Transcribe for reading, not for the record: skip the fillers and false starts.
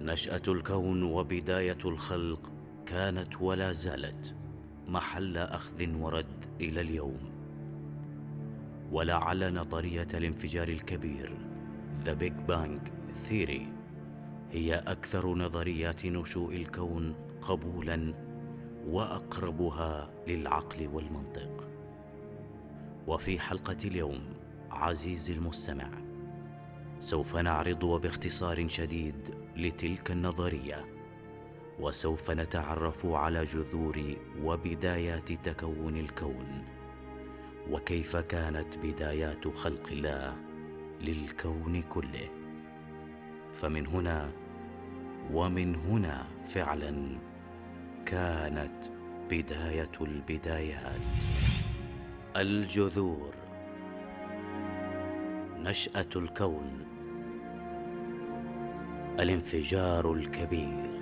نشأة الكون وبداية الخلق كانت ولا زالت محل أخذ ورد إلى اليوم. ولعل نظرية الانفجار الكبير The Big Bang Theory هي أكثر نظريات نشوء الكون قبولاً وأقربها للعقل والمنطق. وفي حلقة اليوم عزيزي المستمع سوف نعرض وباختصار شديد لتلك النظرية، وسوف نتعرف على جذور وبدايات تكون الكون، وكيف كانت بدايات خلق الله للكون كله. فمن هنا ومن هنا فعلا كانت بداية البدايات. الجذور. نشأة الكون. الانفجار الكبير.